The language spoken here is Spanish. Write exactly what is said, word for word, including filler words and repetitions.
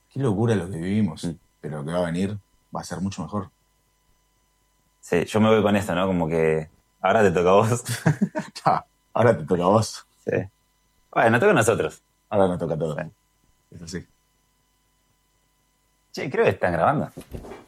Qué locura lo que vivimos, Mm. pero lo que va a venir va a ser mucho mejor. Sí, yo me voy con esto, ¿no? Como que ahora te toca a vos. Ya, ahora te toca a vos. Sí. Bueno, toca a nosotros. Ahora nos toca a todos. Sí. Es así. Che, creo que están grabando.